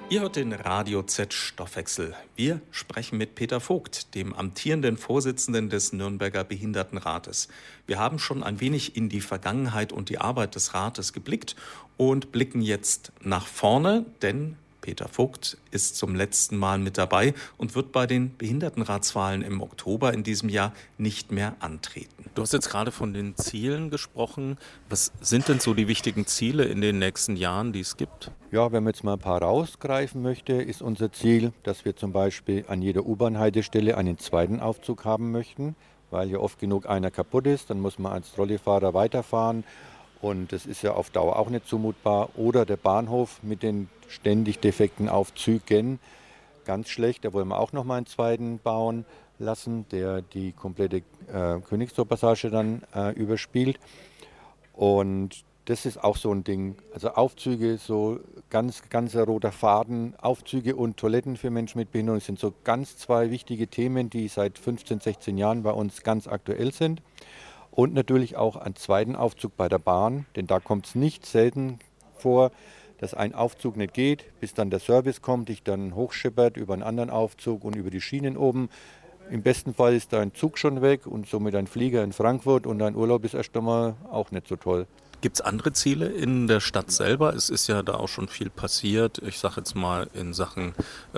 Ihr hört den Radio Z Stoffwechsel. Wir sprechen mit Peter Vogt, dem amtierenden Vorsitzenden des Nürnberger Behindertenrates. Wir haben schon ein wenig in die Vergangenheit und die Arbeit des Rates geblickt und blicken jetzt nach vorne, denn Peter Vogt ist zum letzten Mal mit dabei und wird bei den Behindertenratswahlen im Oktober in diesem Jahr nicht mehr antreten. Du hast jetzt gerade von den Zielen gesprochen. Was sind denn so die wichtigen Ziele in den nächsten Jahren, die es gibt? Ja, wenn man jetzt mal ein paar rausgreifen möchte, ist unser Ziel, dass wir zum Beispiel an jeder U-Bahn-Haltestelle einen zweiten Aufzug haben möchten, weil ja oft genug einer kaputt ist. Dann muss man als Trolleyfahrer weiterfahren und das ist ja auf Dauer auch nicht zumutbar. Oder der Bahnhof mit den ständig defekten Aufzügen, ganz schlecht. Da wollen wir auch noch mal einen zweiten bauen lassen, der die komplette Königstor-Passage dann überspielt. Und das ist auch so ein Ding. Also Aufzüge, so ganzer roter Faden. Aufzüge und Toiletten für Menschen mit Behinderung sind so ganz zwei wichtige Themen, die seit 15, 16 Jahren bei uns ganz aktuell sind. Und natürlich auch einen zweiten Aufzug bei der Bahn, denn da kommt es nicht selten vor, dass ein Aufzug nicht geht, bis dann der Service kommt, dich dann hochschippert über einen anderen Aufzug und über die Schienen oben. Im besten Fall ist dein Zug schon weg und somit ein Flieger in Frankfurt und dein Urlaub ist erst einmal auch nicht so toll. Gibt es andere Ziele in der Stadt selber? Es ist ja da auch schon viel passiert. Ich sage jetzt mal in Sachen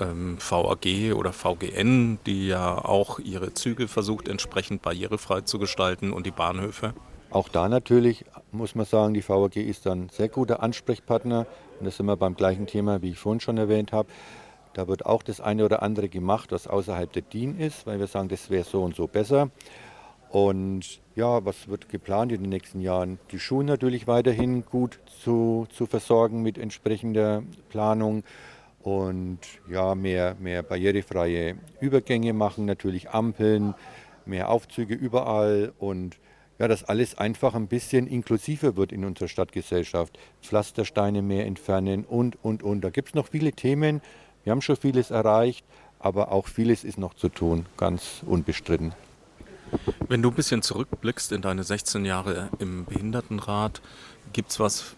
VAG oder VGN, die ja auch ihre Züge versucht, entsprechend barrierefrei zu gestalten und die Bahnhöfe. Auch da natürlich muss man sagen, die VAG ist ein sehr guter Ansprechpartner. Und da sind wir beim gleichen Thema, wie ich vorhin schon erwähnt habe. Da wird auch das eine oder andere gemacht, was außerhalb der DIN ist, weil wir sagen, das wäre so und so besser. Und ja, was wird geplant in den nächsten Jahren? Die Schulen natürlich weiterhin gut zu versorgen mit entsprechender Planung und ja, mehr barrierefreie Übergänge machen, natürlich Ampeln, mehr Aufzüge überall und ja, dass alles einfach ein bisschen inklusiver wird in unserer Stadtgesellschaft. Pflastersteine mehr entfernen und. Da gibt es noch viele Themen. Wir haben schon vieles erreicht, aber auch vieles ist noch zu tun, ganz unbestritten. Wenn du ein bisschen zurückblickst in deine 16 Jahre im Behindertenrat, gibt es was,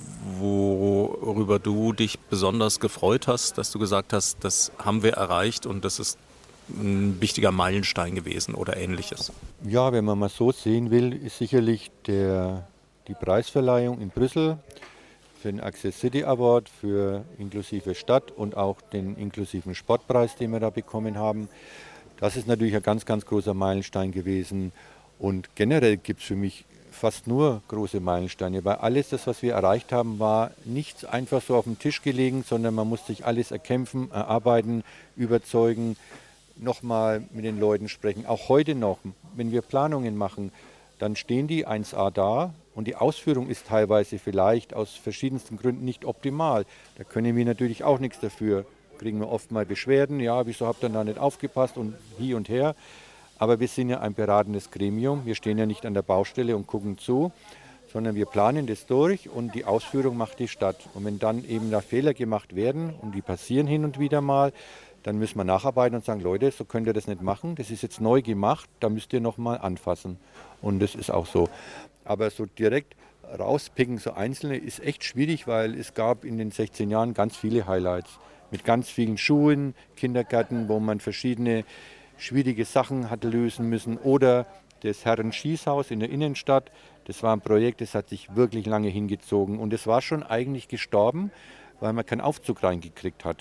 worüber du dich besonders gefreut hast, dass du gesagt hast, das haben wir erreicht und das ist ein wichtiger Meilenstein gewesen oder ähnliches? Ja, wenn man mal so sehen will, ist sicherlich die Preisverleihung in Brüssel für den Access City Award für inklusive Stadt und auch den inklusiven Sportpreis, den wir da bekommen haben. Das ist natürlich ein ganz, ganz großer Meilenstein gewesen. Und generell gibt es für mich fast nur große Meilensteine, weil alles das, was wir erreicht haben, war nichts einfach so auf dem Tisch gelegen, sondern man musste sich alles erkämpfen, erarbeiten, überzeugen, nochmal mit den Leuten sprechen. Auch heute noch, wenn wir Planungen machen, dann stehen die 1A da und die Ausführung ist teilweise vielleicht aus verschiedensten Gründen nicht optimal. Da können wir natürlich auch nichts dafür. Kriegen wir oft mal Beschwerden, ja, wieso habt ihr da nicht aufgepasst und hier und her. Aber wir sind ja ein beratendes Gremium, wir stehen ja nicht an der Baustelle und gucken zu, sondern wir planen das durch und die Ausführung macht die Stadt. Und wenn dann eben da Fehler gemacht werden und die passieren hin und wieder mal, dann müssen wir nacharbeiten und sagen, Leute, so könnt ihr das nicht machen, das ist jetzt neu gemacht, da müsst ihr nochmal anfassen. Und das ist auch so. Aber so direkt rauspicken, so einzelne, ist echt schwierig, weil es gab in den 16 Jahren ganz viele Highlights. Mit ganz vielen Schulen, Kindergärten, wo man verschiedene schwierige Sachen hat lösen müssen. Oder das Herren-Schießhaus in der Innenstadt. Das war ein Projekt, das hat sich wirklich lange hingezogen. Und es war schon eigentlich gestorben, weil man keinen Aufzug reingekriegt hat.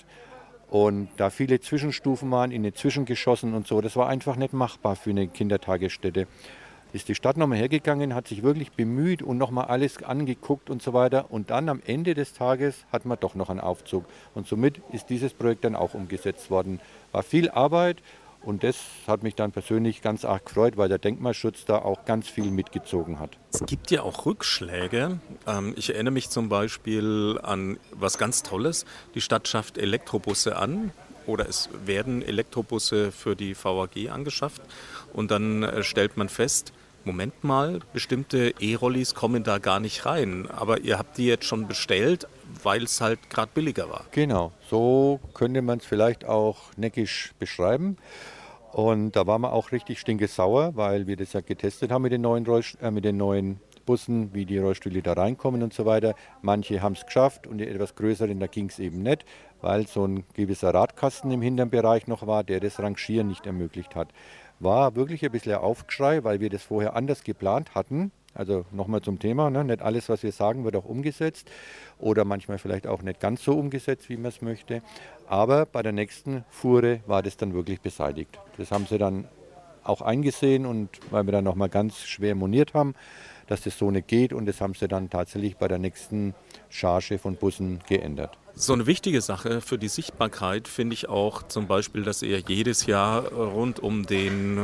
Und da viele Zwischenstufen waren, in den Zwischengeschossen und so, das war einfach nicht machbar für eine Kindertagesstätte. Ist die Stadt nochmal hergegangen, hat sich wirklich bemüht und nochmal alles angeguckt und so weiter. Und dann am Ende des Tages hat man doch noch einen Aufzug. Und somit ist dieses Projekt dann auch umgesetzt worden. War viel Arbeit und das hat mich dann persönlich ganz arg gefreut, weil der Denkmalschutz da auch ganz viel mitgezogen hat. Es gibt ja auch Rückschläge. Ich erinnere mich zum Beispiel an was ganz Tolles. Die Stadt schafft Elektrobusse an oder es werden Elektrobusse für die VAG angeschafft. Und dann stellt man fest, Moment mal, bestimmte E-Rollis kommen da gar nicht rein. Aber ihr habt die jetzt schon bestellt, weil es halt gerade billiger war. Genau, so könnte man es vielleicht auch neckisch beschreiben. Und da waren wir auch richtig stinkesauer, weil wir das ja getestet haben mit den neuen Bussen, wie die Rollstühle da reinkommen und so weiter. Manche haben es geschafft und die etwas größeren, da ging es eben nicht, weil so ein gewisser Radkasten im hinteren Bereich noch war, der das Rangieren nicht ermöglicht hat. War wirklich ein bisschen ein Aufschrei, weil wir das vorher anders geplant hatten. Also nochmal zum Thema, ne? Nicht alles, was wir sagen, wird auch umgesetzt oder manchmal vielleicht auch nicht ganz so umgesetzt, wie man es möchte. Aber bei der nächsten Fuhre war das dann wirklich beseitigt. Das haben sie dann auch eingesehen und weil wir dann nochmal ganz schwer moniert haben, dass das so nicht geht und das haben sie dann tatsächlich bei der nächsten Charge von Bussen geändert. So eine wichtige Sache für die Sichtbarkeit finde ich auch zum Beispiel, dass ihr jedes Jahr rund um den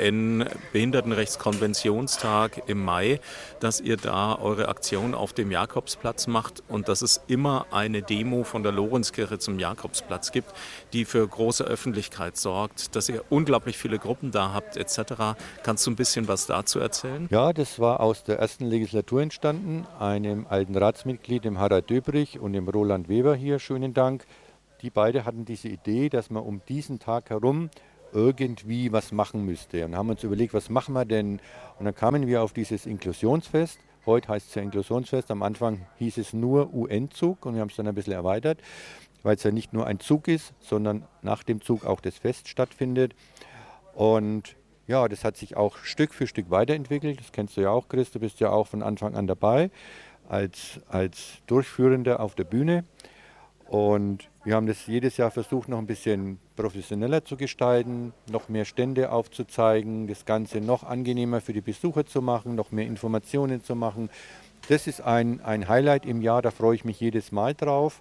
UN-Behindertenrechtskonventionstag im Mai, dass ihr da eure Aktion auf dem Jakobsplatz macht und dass es immer eine Demo von der Lorenzkirche zum Jakobsplatz gibt, die für große Öffentlichkeit sorgt, dass ihr unglaublich viele Gruppen da habt etc. Kannst du ein bisschen was dazu erzählen? Ja, das war aus der ersten Legislatur entstanden, einem alten Ratsmitglied, dem Harald Döbrich und dem Roland Weber hier, schönen Dank. Die beiden hatten diese Idee, dass man um diesen Tag herum irgendwie was machen müsste. Und haben uns überlegt, was machen wir denn? Und dann kamen wir auf dieses Inklusionsfest. Heute heißt es ja Inklusionsfest. Am Anfang hieß es nur UN-Zug und wir haben es dann ein bisschen erweitert, weil es ja nicht nur ein Zug ist, sondern nach dem Zug auch das Fest stattfindet. Und ja, das hat sich auch Stück für Stück weiterentwickelt. Das kennst du ja auch, Chris. Du bist ja auch von Anfang an dabei als Durchführender auf der Bühne. Und wir haben das jedes Jahr versucht, noch ein bisschen professioneller zu gestalten, noch mehr Stände aufzuzeigen, das Ganze noch angenehmer für die Besucher zu machen, noch mehr Informationen zu machen. Das ist ein Highlight im Jahr, da freue ich mich jedes Mal drauf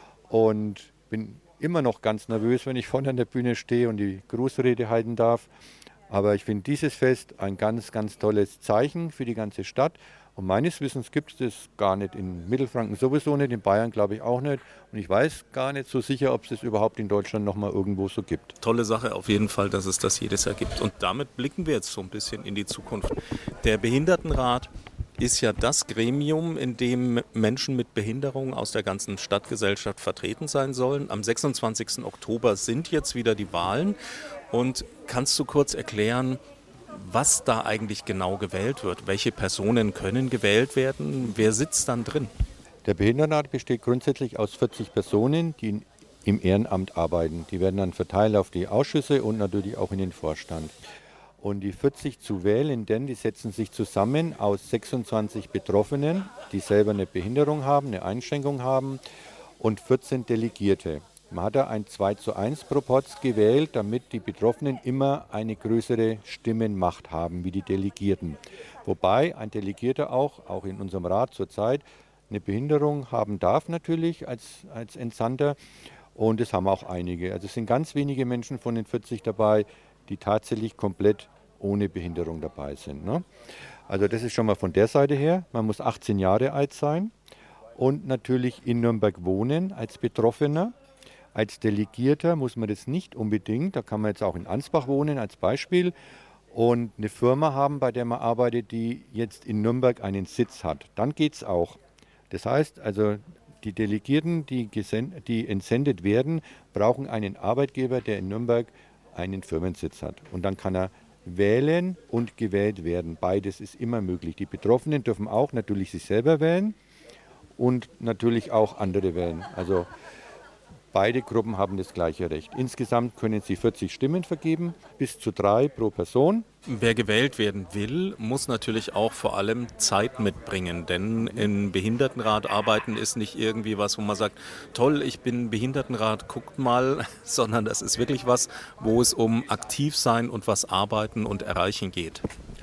und bin immer noch ganz nervös, wenn ich vorne an der Bühne stehe und die Grußrede halten darf. Aber ich finde dieses Fest ein ganz, ganz tolles Zeichen für die ganze Stadt. Und meines Wissens gibt es das gar nicht in Mittelfranken sowieso nicht, in Bayern glaube ich auch nicht. Und ich weiß gar nicht so sicher, ob es das überhaupt in Deutschland noch mal irgendwo so gibt. Tolle Sache auf jeden Fall, dass es das jedes Jahr gibt. Und damit blicken wir jetzt so ein bisschen in die Zukunft. Der Behindertenrat ist ja das Gremium, in dem Menschen mit Behinderung aus der ganzen Stadtgesellschaft vertreten sein sollen. Am 26. Oktober sind jetzt wieder die Wahlen. Und kannst du kurz erklären, was da eigentlich genau gewählt wird? Welche Personen können gewählt werden? Wer sitzt dann drin? Der Behindertenrat besteht grundsätzlich aus 40 Personen, die im Ehrenamt arbeiten. Die werden dann verteilt auf die Ausschüsse und natürlich auch in den Vorstand. Und die 40 zu wählenden, die setzen sich zusammen aus 26 Betroffenen, die selber eine Behinderung haben, eine Einschränkung haben und 14 Delegierte. Man hat da ein 2:1 Proporz gewählt, damit die Betroffenen immer eine größere Stimmenmacht haben wie die Delegierten. Wobei ein Delegierter auch in unserem Rat zurzeit, eine Behinderung haben darf natürlich als Entsandter. Und das haben auch einige. Also es sind ganz wenige Menschen von den 40 dabei, die tatsächlich komplett ohne Behinderung dabei sind. Ne? Also das ist schon mal von der Seite her. Man muss 18 Jahre alt sein und natürlich in Nürnberg wohnen als Betroffener. Als Delegierter muss man das nicht unbedingt, da kann man jetzt auch in Ansbach wohnen als Beispiel und eine Firma haben, bei der man arbeitet, die jetzt in Nürnberg einen Sitz hat. Dann geht es auch. Das heißt also, die Delegierten, die entsendet werden, brauchen einen Arbeitgeber, der in Nürnberg einen Firmensitz hat. Und dann kann er wählen und gewählt werden. Beides ist immer möglich. Die Betroffenen dürfen auch natürlich sich selber wählen und natürlich auch andere wählen. Also beide Gruppen haben das gleiche Recht. Insgesamt können sie 40 Stimmen vergeben, bis zu 3 pro Person. Wer gewählt werden will, muss natürlich auch vor allem Zeit mitbringen, denn im Behindertenrat arbeiten ist nicht irgendwie was, wo man sagt, toll, ich bin Behindertenrat, guckt mal, sondern das ist wirklich was, wo es um aktiv sein und was arbeiten und erreichen geht.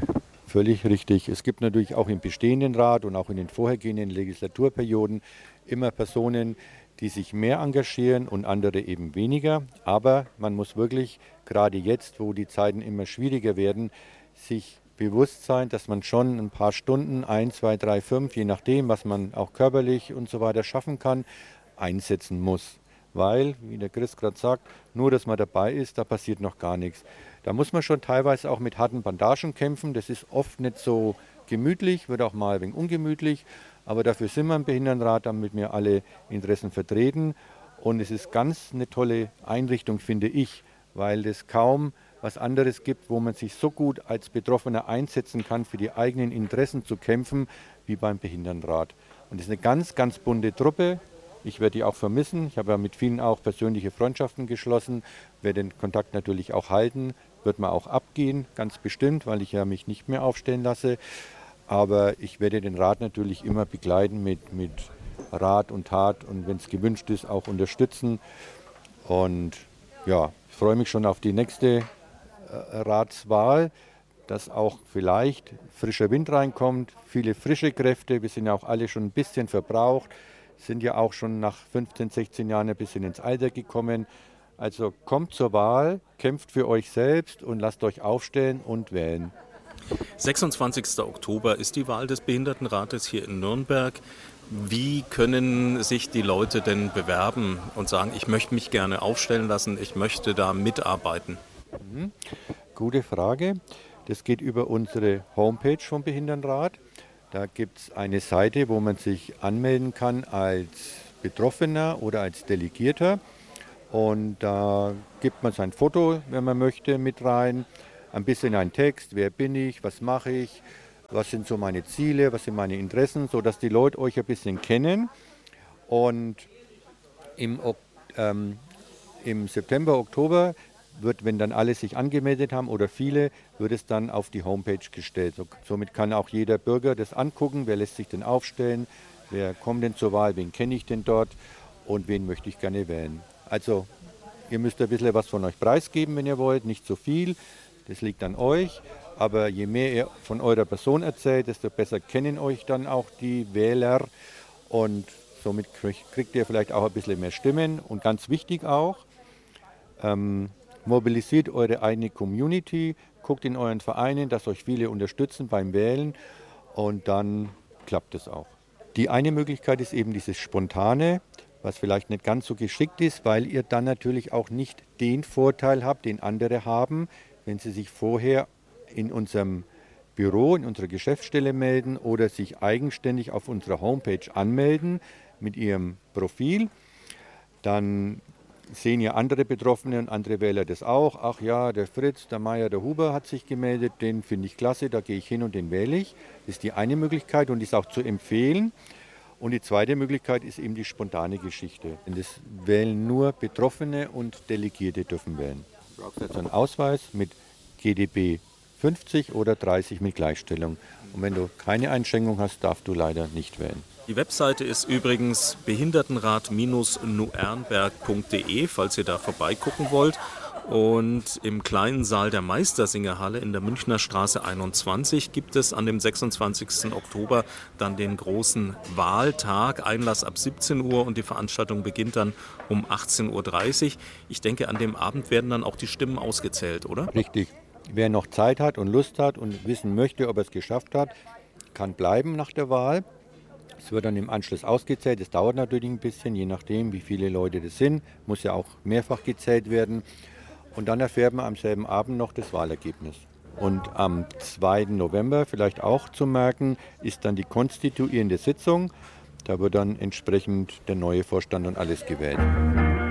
Völlig richtig. Es gibt natürlich auch im bestehenden Rat und auch in den vorhergehenden Legislaturperioden immer Personen, die sich mehr engagieren und andere eben weniger. Aber man muss wirklich, gerade jetzt, wo die Zeiten immer schwieriger werden, sich bewusst sein, dass man schon ein paar Stunden, 1, 2, 3, 5, je nachdem, was man auch körperlich und so weiter schaffen kann, einsetzen muss. Weil, wie der Chris gerade sagt, nur, dass man dabei ist, da passiert noch gar nichts. Da muss man schon teilweise auch mit harten Bandagen kämpfen. Das ist oft nicht so gemütlich, wird auch mal ein wenig ungemütlich. Aber dafür sind wir im Behindertenrat, damit wir alle Interessen vertreten. Und es ist ganz eine tolle Einrichtung, finde ich, weil das kaum was anderes gibt, wo man sich so gut als Betroffener einsetzen kann, für die eigenen Interessen zu kämpfen, wie beim Behindertenrat. Und das ist eine ganz, ganz bunte Truppe. Ich werde die auch vermissen. Ich habe ja mit vielen auch persönliche Freundschaften geschlossen, werde den Kontakt natürlich auch halten, wird man auch abgehen, ganz bestimmt, weil ich ja mich nicht mehr aufstellen lasse. Aber ich werde den Rat natürlich immer begleiten mit Rat und Tat und wenn es gewünscht ist, auch unterstützen. Und ja, ich freue mich schon auf die nächste Ratswahl, dass auch vielleicht frischer Wind reinkommt, viele frische Kräfte. Wir sind ja auch alle schon ein bisschen verbraucht, sind ja auch schon nach 15, 16 Jahren ein bisschen ins Alter gekommen. Also kommt zur Wahl, kämpft für euch selbst und lasst euch aufstellen und wählen. 26. Oktober ist die Wahl des Behindertenrates hier in Nürnberg. Wie können sich die Leute denn bewerben und sagen, ich möchte mich gerne aufstellen lassen, ich möchte da mitarbeiten? Gute Frage. Das geht über unsere Homepage vom Behindertenrat. Da gibt es eine Seite, wo man sich anmelden kann als Betroffener oder als Delegierter. Und da gibt man sein Foto, wenn man möchte, mit rein. Ein bisschen ein Text, wer bin ich, was mache ich, was sind so meine Ziele, was sind meine Interessen, sodass die Leute euch ein bisschen kennen. Und im September, Oktober wird, wenn dann alle sich angemeldet haben oder viele, wird es dann auf die Homepage gestellt. Somit kann auch jeder Bürger das angucken, wer lässt sich denn aufstellen, wer kommt denn zur Wahl, wen kenne ich denn dort und wen möchte ich gerne wählen. Also ihr müsst ein bisschen was von euch preisgeben, wenn ihr wollt, nicht so viel, das liegt an euch. Aber je mehr ihr von eurer Person erzählt, desto besser kennen euch dann auch die Wähler und somit kriegt ihr vielleicht auch ein bisschen mehr Stimmen. Und ganz wichtig auch, mobilisiert eure eigene Community, guckt in euren Vereinen, dass euch viele unterstützen beim Wählen und dann klappt es auch. Die eine Möglichkeit ist eben dieses Spontane, was vielleicht nicht ganz so geschickt ist, weil ihr dann natürlich auch nicht den Vorteil habt, den andere haben, wenn sie sich vorher in unserem Büro, in unserer Geschäftsstelle melden oder sich eigenständig auf unserer Homepage anmelden mit ihrem Profil. Dann sehen ja andere Betroffene und andere Wähler das auch. Ach ja, der Fritz, der Meier, der Huber hat sich gemeldet, den finde ich klasse, da gehe ich hin und den wähle ich. Das ist die eine Möglichkeit und ist auch zu empfehlen. Und die zweite Möglichkeit ist eben die spontane Geschichte. Denn das wählen nur Betroffene und Delegierte dürfen wählen. Du brauchst jetzt einen Ausweis mit GdB 50 oder 30 mit Gleichstellung. Und wenn du keine Einschränkung hast, darfst du leider nicht wählen. Die Webseite ist übrigens behindertenrat-nuernberg.de, falls ihr da vorbeigucken wollt. Und im kleinen Saal der Meistersingerhalle in der Münchner Straße 21 gibt es an dem 26. Oktober dann den großen Wahltag. Einlass ab 17 Uhr und die Veranstaltung beginnt dann um 18:30 Uhr. Ich denke, an dem Abend werden dann auch die Stimmen ausgezählt, oder? Richtig. Wer noch Zeit hat und Lust hat und wissen möchte, ob er es geschafft hat, kann bleiben nach der Wahl. Es wird dann im Anschluss ausgezählt. Es dauert natürlich ein bisschen, je nachdem, wie viele Leute das sind. Muss ja auch mehrfach gezählt werden. Und dann erfährt man am selben Abend noch das Wahlergebnis. Und am 2. November, vielleicht auch zu merken, ist dann die konstituierende Sitzung. Da wird dann entsprechend der neue Vorstand und alles gewählt.